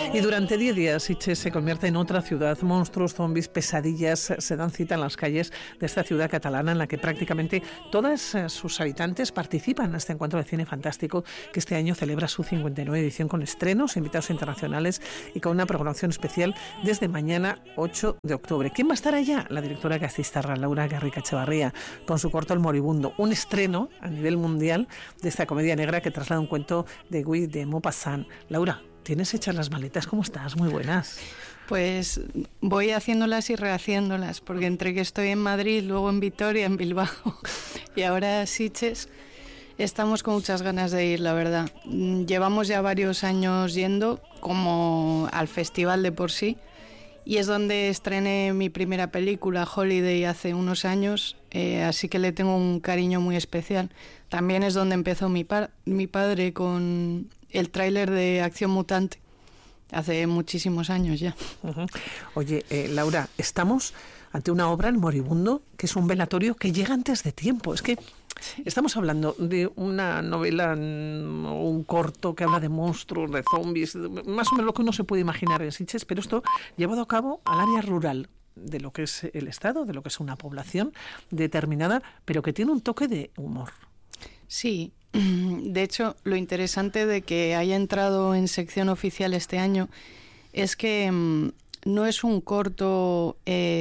Y durante 10 días Sitges se convierte en otra ciudad. Monstruos, zombies, pesadillas se dan cita en las calles de esta ciudad catalana en la que prácticamente todas sus habitantes participan en este encuentro de cine fantástico que este año celebra su 59 edición con estrenos, invitados internacionales y con una programación especial desde mañana 8 de octubre. ¿Quién va a estar allá? La directora gastistarra Laura Garriga-Echevarría con su corto El Moribundo, un estreno a nivel mundial de esta comedia negra que traslada un cuento de Guy de Maupassant. Laura, ¿tienes hechas las maletas? ¿Cómo estás? Muy buenas. Pues voy haciéndolas y rehaciéndolas, porque entre que estoy en Madrid, luego en Vitoria, en Bilbao y ahora Sitges, estamos con muchas ganas de ir, la verdad. Llevamos ya varios años yendo como al festival de por sí, y es donde estrené mi primera película, Holiday, hace unos años, así que le tengo un cariño muy especial. También es donde empezó mi padre con el tráiler de Acción Mutante, hace muchísimos años ya. Uh-huh. Oye, Laura, estamos ante una obra, El Moribundo, que es un velatorio que llega antes de tiempo. Es que estamos hablando de una novela, un corto que habla de monstruos, de zombies, más o menos lo que uno se puede imaginar en Sitges, pero esto llevado a cabo al área rural de lo que es el Estado, de lo que es una población determinada, pero que tiene un toque de humor. Sí, de hecho, lo interesante de que haya entrado en sección oficial este año es que no es un corto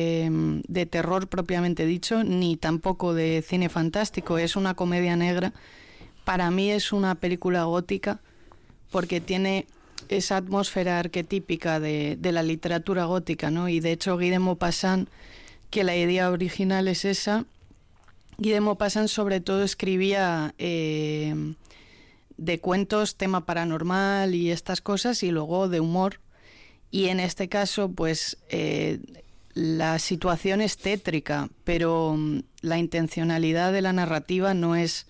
de terror propiamente dicho, ni tampoco de cine fantástico, es una comedia negra. Para mí es una película gótica porque tiene esa atmósfera arquetípica de la literatura gótica, ¿no? Y de hecho Guy de Maupassant, que la idea original es esa, Guy de Maupassant sobre todo escribía de cuentos, tema paranormal y estas cosas, y luego de humor. Y en este caso, pues la situación es tétrica, pero la intencionalidad de la narrativa no es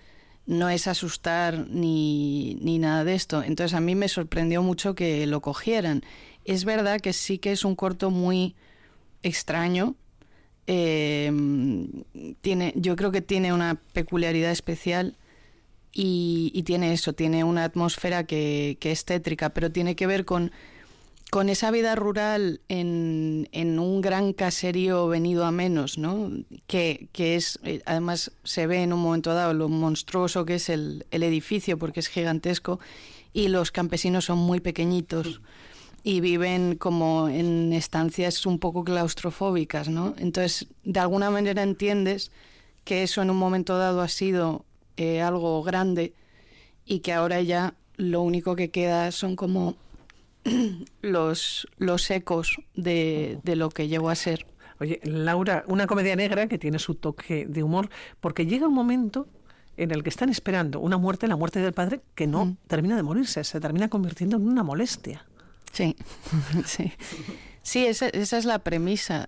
asustar ni nada de esto. Entonces a mí me sorprendió mucho que lo cogieran. Es verdad que sí que es un corto muy extraño. Yo creo que tiene una peculiaridad especial y tiene eso, tiene una atmósfera que es tétrica, pero tiene que ver con esa vida rural en un gran caserío venido a menos, ¿no? Que es, además se ve en un momento dado lo monstruoso que es el edificio, porque es gigantesco, y los campesinos son muy pequeñitos y viven como en estancias un poco claustrofóbicas, ¿no? Entonces, de alguna manera entiendes que eso en un momento dado ha sido algo grande y que ahora ya lo único que queda son como los ecos de lo que llegó a ser. Oye, Laura, una comedia negra que tiene su toque de humor, porque llega un momento en el que están esperando una muerte, la muerte del padre, que no termina de morirse, se termina convirtiendo en una molestia. Sí, sí, esa es la premisa.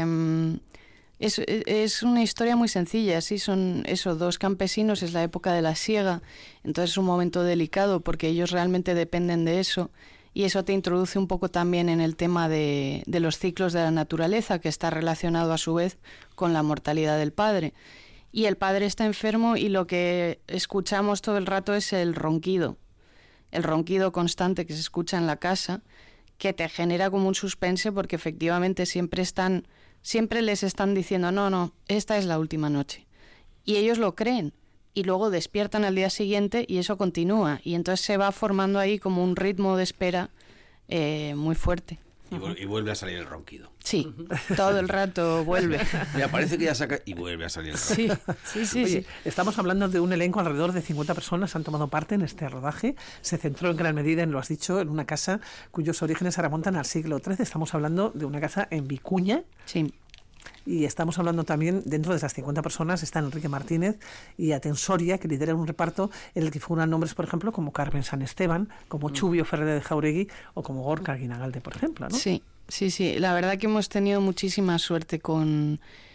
Es una historia muy sencilla, sí, son dos campesinos, es la época de la siega, entonces es un momento delicado porque ellos realmente dependen de eso. Y eso te introduce un poco también en el tema de los ciclos de la naturaleza, que está relacionado a su vez con la mortalidad del padre. Y el padre está enfermo y lo que escuchamos todo el rato es el ronquido constante que se escucha en la casa, que te genera como un suspense porque efectivamente siempre les están diciendo no, esta es la última noche. Y ellos lo creen. Y luego despiertan al día siguiente y eso continúa. Y entonces se va formando ahí como un ritmo de espera muy fuerte. Y vuelve a salir el ronquido. Sí, todo el rato vuelve. Me parece que ya saca y vuelve a salir el ronquido. Sí. Oye, estamos hablando de un elenco, alrededor de 50 personas han tomado parte en este rodaje. Se centró en gran medida, lo has dicho, en una casa cuyos orígenes se remontan al siglo XIII. Estamos hablando de una casa en Vicuña. Sí. Y estamos hablando también, dentro de esas 50 personas, están Enrique Martínez y Atensoria, que lideran un reparto en el que figuran nombres, por ejemplo, como Carmen San Esteban, como Chubio Ferrer de Jauregui o como Gorka Guinagalde, por ejemplo, ¿no? Sí. La verdad que hemos tenido muchísima suerte con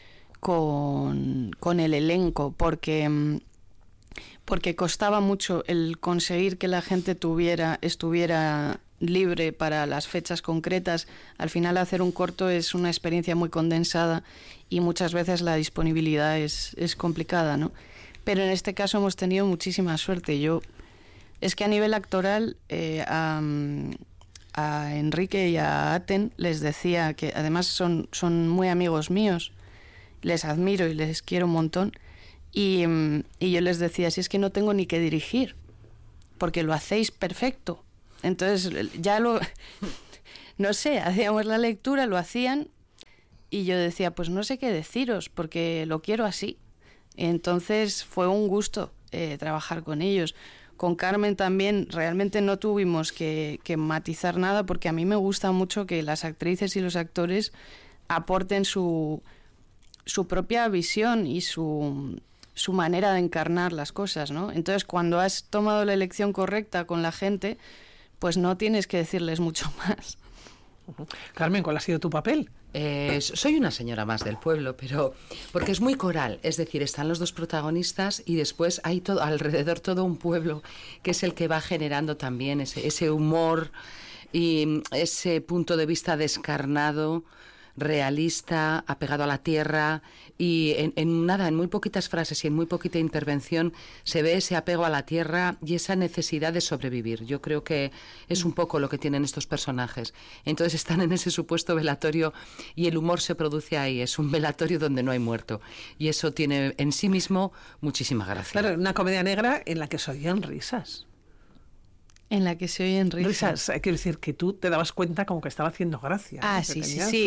el elenco, porque costaba mucho el conseguir que la gente estuviera libre para las fechas concretas. Al final hacer un corto es una experiencia muy condensada y muchas veces la disponibilidad es complicada, ¿no? Pero en este caso hemos tenido muchísima suerte. Es que a nivel actoral a Enrique y a Aten les decía, que además son muy amigos míos, les admiro y les quiero un montón, y yo les decía, si es que no tengo ni que dirigir, porque lo hacéis perfecto. Entonces ya no sé, hacíamos la lectura, lo hacían, y yo decía, pues no sé qué deciros, porque lo quiero así. Entonces fue un gusto trabajar con ellos. Con Carmen también realmente no tuvimos que matizar nada, porque a mí me gusta mucho que las actrices y los actores aporten su propia visión y su manera de encarnar las cosas, ¿no? Entonces, cuando has tomado la elección correcta con la gente, pues no tienes que decirles mucho más. Carmen, ¿cuál ha sido tu papel? Soy una señora más del pueblo, pero porque es muy coral, es decir, están los dos protagonistas y después hay todo alrededor, todo un pueblo que es el que va generando también ese humor y ese punto de vista descarnado, realista, apegado a la tierra, y en muy poquitas frases y en muy poquita intervención se ve ese apego a la tierra y esa necesidad de sobrevivir. Yo creo que es un poco lo que tienen estos personajes. Entonces están en ese supuesto velatorio y el humor se produce ahí. Es un velatorio donde no hay muerto, y eso tiene en sí mismo muchísima gracia. Claro, una comedia negra en la que se oían risas. En la que se oyen risas. Quiero decir que tú te dabas cuenta como que estaba haciendo gracia. Ah, sí.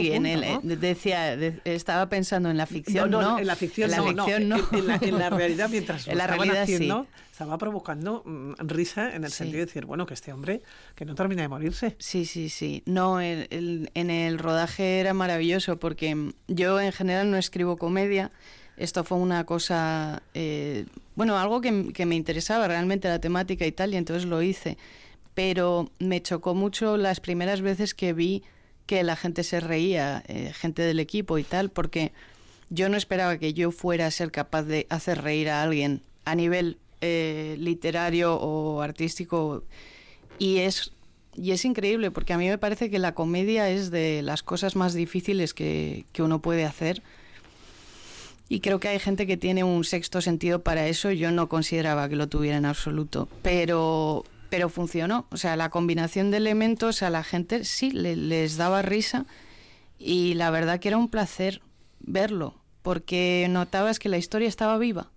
Estaba pensando en la ficción, ¿no? En la ficción no. En la realidad, mientras lo estaban haciendo, estaba provocando risa en el sentido de decir, bueno, que este hombre que no termina de morirse. Sí. No, en el rodaje era maravilloso, porque yo en general no escribo comedia. Esto fue una cosa, algo que me interesaba realmente la temática y tal, y entonces lo hice. Pero me chocó mucho las primeras veces que vi que la gente se reía, gente del equipo y tal, porque yo no esperaba que yo fuera a ser capaz de hacer reír a alguien a nivel literario o artístico. Y es increíble, porque a mí me parece que la comedia es de las cosas más difíciles que uno puede hacer. Y creo que hay gente que tiene un sexto sentido para eso. Yo no consideraba que lo tuviera en absoluto, pero funcionó. O sea, la combinación de elementos a la gente sí les daba risa, y la verdad que era un placer verlo, porque notabas que la historia estaba viva.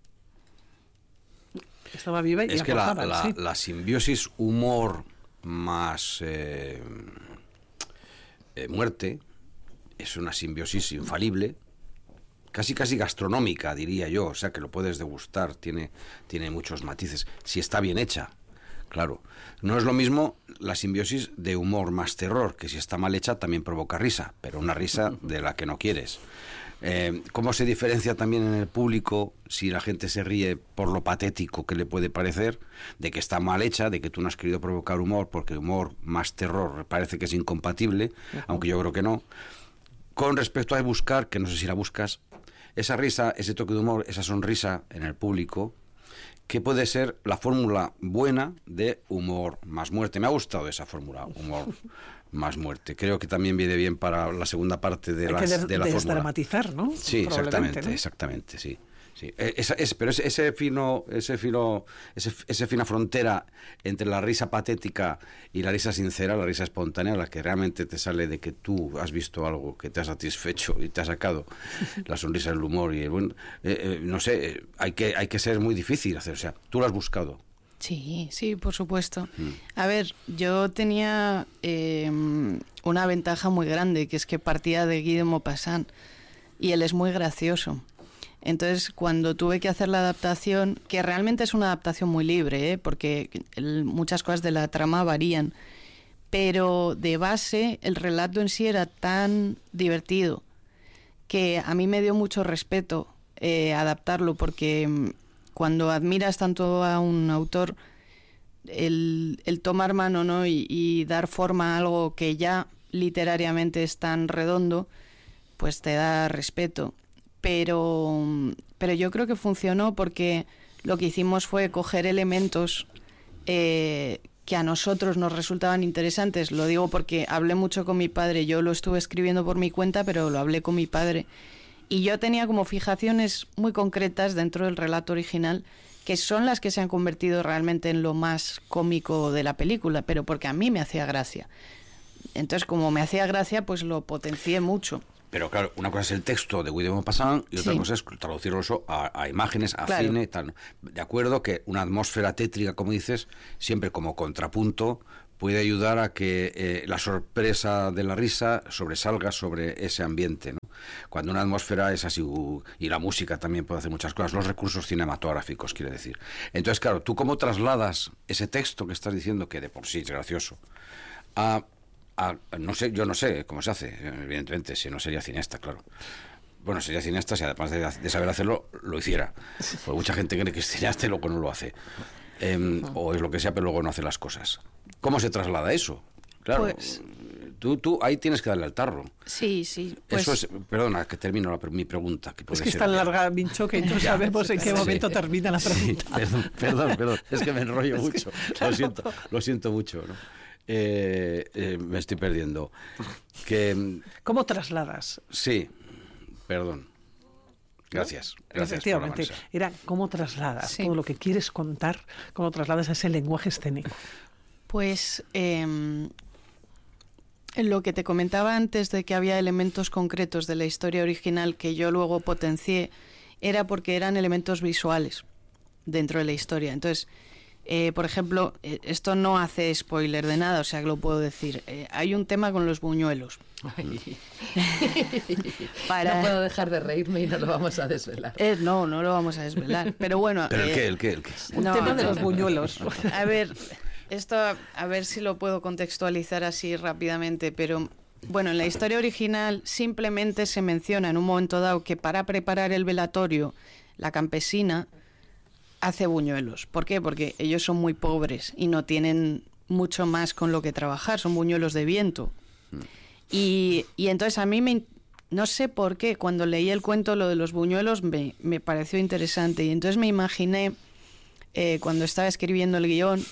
Estaba viva y es que sí. la simbiosis humor más muerte es una simbiosis infalible, casi gastronómica, diría yo. O sea, que lo puedes degustar, tiene muchos matices, si está bien hecha. Claro, no es lo mismo la simbiosis de humor más terror, que si está mal hecha también provoca risa, pero una risa de la que no quieres. ¿Cómo se diferencia también en el público si la gente se ríe por lo patético que le puede parecer, de que está mal hecha, de que tú no has querido provocar humor, porque humor más terror parece que es incompatible, aunque yo creo que no? Con respecto a buscar, que no sé si la buscas, esa risa, ese toque de humor, esa sonrisa en el público, que puede ser la fórmula buena de humor más muerte. Me ha gustado esa fórmula, humor más muerte. Creo que también viene bien para la segunda parte de la fórmula. Desdramatizar, ¿no? Sí, exactamente, sí. Sí, pero esa fina frontera entre la risa patética y la risa sincera, la risa espontánea, la que realmente te sale de que tú has visto algo que te ha satisfecho y te ha sacado la sonrisa, el humor y no sé, hay que ser muy difícil hacer. O sea, tú lo has buscado. Sí, por supuesto. A ver, yo tenía una ventaja muy grande, que es que partía de Guy de Maupassant, y él es muy gracioso. Entonces, cuando tuve que hacer la adaptación, que realmente es una adaptación muy libre, porque muchas cosas de la trama varían, pero de base el relato en sí era tan divertido que a mí me dio mucho respeto adaptarlo, porque cuando admiras tanto a un autor, el tomar mano, ¿no? y dar forma a algo que ya literariamente es tan redondo, pues te da respeto. Pero yo creo que funcionó, porque lo que hicimos fue coger elementos que a nosotros nos resultaban interesantes. Lo digo porque hablé mucho con mi padre. Yo lo estuve escribiendo por mi cuenta, pero lo hablé con mi padre. Y yo tenía como fijaciones muy concretas dentro del relato original, que son las que se han convertido realmente en lo más cómico de la película, pero porque a mí me hacía gracia. entonces, como me hacía gracia, pues lo potencié mucho. Pero claro, una cosa es el texto de Guy de Maupassant y otra cosa es traducirlo eso a imágenes, a cine, tal. De acuerdo que una atmósfera tétrica, como dices, siempre como contrapunto, puede ayudar a que la sorpresa de la risa sobresalga sobre ese ambiente, ¿no? Cuando una atmósfera es así, y la música también puede hacer muchas cosas, los recursos cinematográficos, quiere decir. Entonces, claro, ¿tú cómo trasladas ese texto que estás diciendo, que de por sí es gracioso, no sé, yo no sé cómo se hace, evidentemente, si no sería cineasta, claro. Bueno, sería cineasta si además de saber hacerlo, lo hiciera. Porque mucha gente cree que es cineasta y luego no lo hace. O es lo que sea, pero luego no hace las cosas. ¿Cómo se traslada eso? Claro, pues, tú ahí tienes que darle al tarro. Sí. Pues, eso es, perdona, que termino mi pregunta. Que es que es tan larga, Mincho, que no sabemos en qué momento termina la pregunta. Sí, perdón, es que me enrollo mucho. Lo siento mucho, ¿no? Me estoy perdiendo. ¿Cómo trasladas? Sí, perdón. Gracias. Efectivamente, era cómo trasladas todo lo que quieres contar, cómo trasladas ese lenguaje escénico. Pues lo que te comentaba antes de que había elementos concretos de la historia original que yo luego potencié, era porque eran elementos visuales dentro de la historia. Entonces, por ejemplo, esto no hace spoiler de nada, o sea que lo puedo decir. Hay un tema con los buñuelos. No puedo dejar de reírme y no lo vamos a desvelar. No lo vamos a desvelar. Pero bueno. ¿Pero el qué? Un tema de los buñuelos. A ver, esto a ver si lo puedo contextualizar así rápidamente, pero bueno, en la historia original simplemente se menciona en un momento dado que para preparar el velatorio, la campesina hace buñuelos. ¿Por qué? Porque ellos son muy pobres y no tienen mucho más con lo que trabajar, son buñuelos de viento. Y entonces a mí no sé por qué, cuando leí el cuento lo de los buñuelos me pareció interesante, y entonces me imaginé, cuando estaba escribiendo el guión,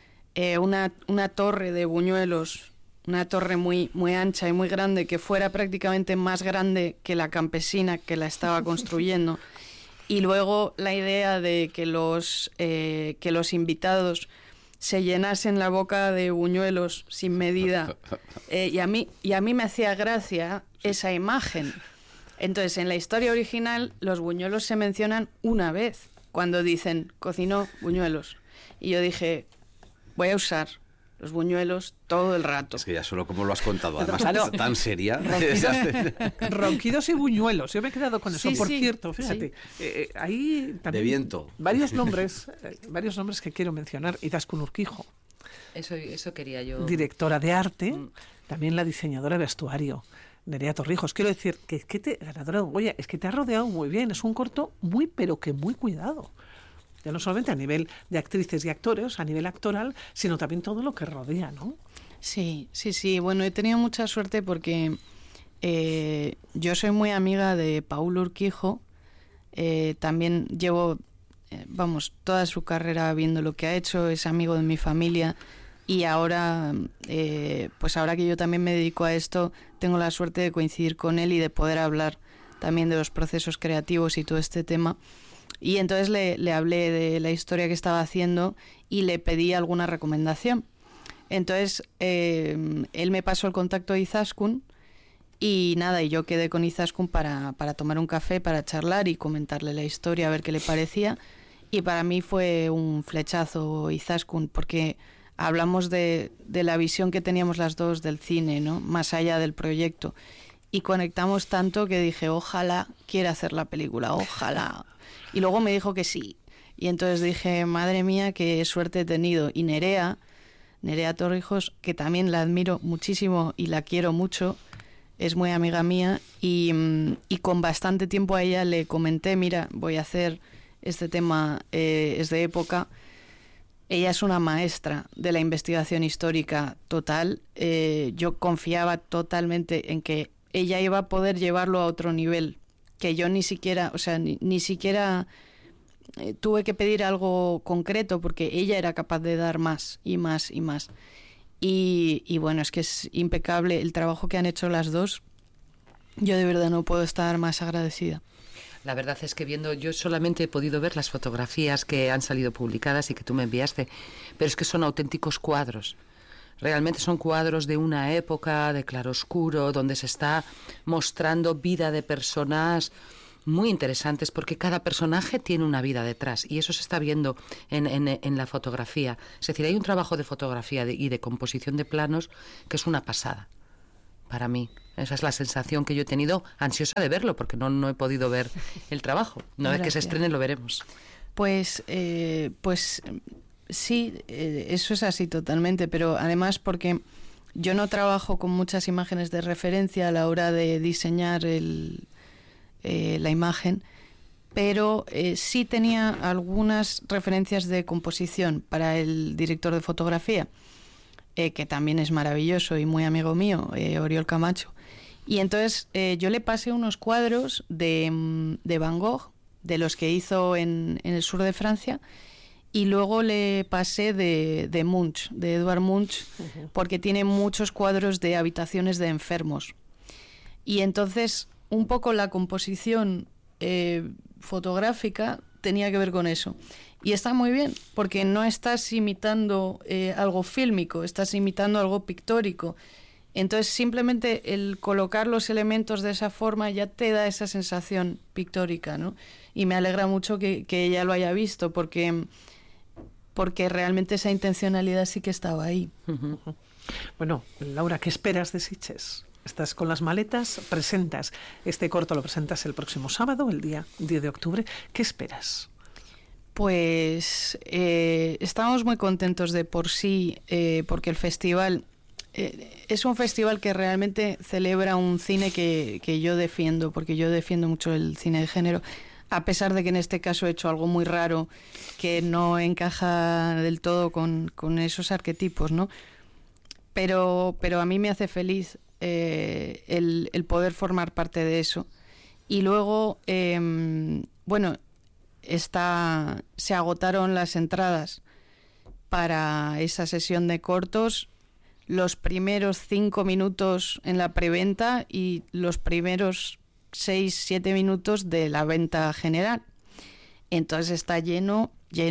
una torre de buñuelos, una torre muy, muy ancha y muy grande, que fuera prácticamente más grande que la campesina que la estaba construyendo. Y luego la idea de que los invitados se llenasen la boca de buñuelos sin medida. Y a mí me hacía gracia esa imagen. Entonces, en la historia original, los buñuelos se mencionan una vez, cuando dicen, cocinó buñuelos. Y yo dije, voy a usar los buñuelos todo el rato. Es que ya solo como lo has contado, además tan seria. Ronquidos y buñuelos. Yo me he quedado con eso. Por cierto, fíjate, ahí también de viento. Varios nombres que quiero mencionar. Izaskun Urquijo. Eso quería yo. Directora de arte, también la diseñadora de vestuario, Nerea Torrijos. Quiero decir que ganadora de Goya, es que te ha rodeado muy bien. Es un corto pero que muy cuidado. Ya no solamente a nivel de actrices y actores, a nivel actoral, sino también todo lo que rodea, ¿no? Sí. Bueno, he tenido mucha suerte porque yo soy muy amiga de Paul Urquijo. También llevo, toda su carrera viendo lo que ha hecho. Es amigo de mi familia. Y ahora, pues ahora que yo también me dedico a esto, tengo la suerte de coincidir con él y de poder hablar también de los procesos creativos y todo este tema. Y entonces le hablé de la historia que estaba haciendo y le pedí alguna recomendación. Entonces él me pasó el contacto de Izaskun y yo quedé con Izaskun para tomar un café, para charlar y comentarle la historia, a ver qué le parecía. Y para mí fue un flechazo Izaskun, porque hablamos de la visión que teníamos las dos del cine, ¿no? Más allá del proyecto. Y conectamos tanto que dije, ojalá quiera hacer la película, ojalá. Y luego me dijo que sí. Y entonces dije, madre mía, qué suerte he tenido. Y Nerea Torrijos, que también la admiro muchísimo y la quiero mucho, es muy amiga mía. Y con bastante tiempo a ella le comenté, mira, voy a hacer este tema, es de época. Ella es una maestra de la investigación histórica total. Yo confiaba totalmente en que ella iba a poder llevarlo a otro nivel, que yo ni siquiera tuve que pedir algo concreto, porque ella era capaz de dar más y más y más. Y bueno, es que es impecable el trabajo que han hecho las dos. Yo de verdad no puedo estar más agradecida. La verdad es que yo solamente he podido ver las fotografías que han salido publicadas y que tú me enviaste, pero es que son auténticos cuadros. Realmente son cuadros de una época de claroscuro, donde se está mostrando vida de personas muy interesantes, porque cada personaje tiene una vida detrás, y eso se está viendo en la fotografía. Es decir, hay un trabajo de fotografía y de composición de planos que es una pasada para mí. Esa es la sensación que yo he tenido, ansiosa de verlo, porque no he podido ver el trabajo. Una vez que se estrene lo veremos. Pues sí, eso es así totalmente, pero además porque yo no trabajo con muchas imágenes de referencia a la hora de diseñar la imagen, pero sí tenía algunas referencias de composición para el director de fotografía, que también es maravilloso y muy amigo mío, Oriol Camacho. Y entonces yo le pasé unos cuadros de Van Gogh, de los que hizo en el sur de Francia, y luego le pasé de Munch, de Edvard Munch, porque tiene muchos cuadros de habitaciones de enfermos. Y entonces un poco la composición fotográfica tenía que ver con eso. Y está muy bien, porque no estás imitando algo fílmico, estás imitando algo pictórico. Entonces simplemente el colocar los elementos de esa forma ya te da esa sensación pictórica, ¿no? Y me alegra mucho que ella lo haya visto, porque realmente esa intencionalidad sí que estaba ahí. Bueno, Laura, ¿qué esperas de Sitges? Estás con las maletas, presentas este corto, lo presentas el próximo sábado, el día 10 de octubre. ¿Qué esperas? Pues estamos muy contentos de por sí, porque el festival es un festival que realmente celebra un cine que yo defiendo, porque yo defiendo mucho el cine de género, a pesar de que en este caso he hecho algo muy raro que no encaja del todo con esos arquetipos, ¿no? Pero a mí me hace feliz el poder formar parte de eso. Y luego, bueno, se agotaron las entradas para esa sesión de cortos, los primeros 5 minutos en la preventa y los primeros 6-7 minutos de la venta general. Entonces está lleno.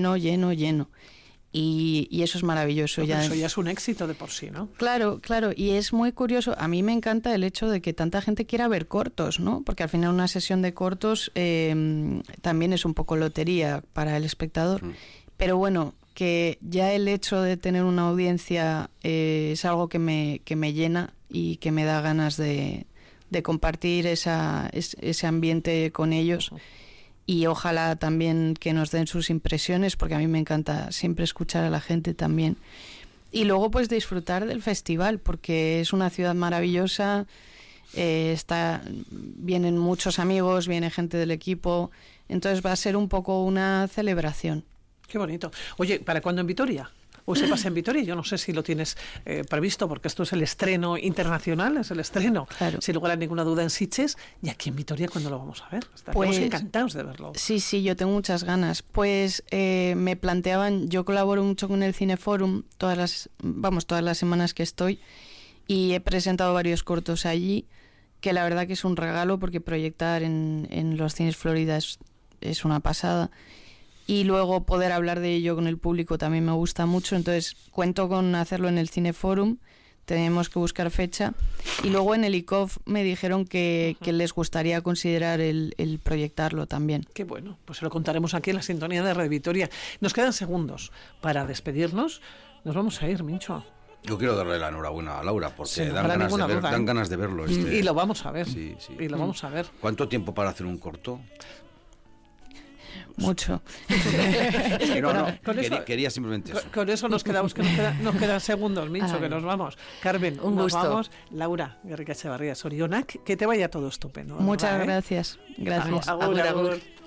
Y eso es maravilloso. Eso ya es un éxito de por sí, ¿no? Claro, y es muy curioso. A mí me encanta el hecho de que tanta gente quiera ver cortos, ¿no? Porque al final una sesión de cortos también es un poco lotería para el espectador. Pero bueno, que ya el hecho de tener una audiencia es algo que me llena y que me da ganas de compartir ese ambiente con ellos. Y ojalá también que nos den sus impresiones, porque a mí me encanta siempre escuchar a la gente también. Y luego pues disfrutar del festival, porque es una ciudad maravillosa, vienen muchos amigos, viene gente del equipo, entonces va a ser un poco una celebración. Qué bonito. Oye, ¿para cuándo en Vitoria? ¿O se pasa en Vitoria? Yo no sé si lo tienes previsto, porque esto es el estreno internacional, es el estreno, claro, sin lugar a ninguna duda, en Sitges. ¿Y aquí en Vitoria cuándo lo vamos a ver? Estamos encantados de verlo. Sí, yo tengo muchas ganas. Pues me planteaban, yo colaboro mucho con el Cineforum todas las semanas que estoy, y he presentado varios cortos allí, que la verdad que es un regalo, porque proyectar en los cines Florida es una pasada. Y luego poder hablar de ello con el público también me gusta mucho, entonces cuento con hacerlo en el Cineforum, tenemos que buscar fecha. Y luego en el ICOF me dijeron que les gustaría considerar el proyectarlo también. Qué bueno, pues se lo contaremos aquí en la sintonía de Radio Vitoria. Nos quedan segundos para despedirnos. Nos vamos a ir, Mincho. Yo quiero darle la enhorabuena a Laura, porque no dan ganas de verlo. Y lo vamos a ver. Sí. Y lo vamos a ver. ¿Cuánto tiempo para hacer un corto? Mucho. Quería simplemente eso. Con eso nos quedamos, que nos quedan segundos, Mincho, que nos vamos. Carmen, un gusto. Vamos. Laura Gerrikaetxebarria Zorionak, que te vaya todo estupendo. Muchas gracias. Agur.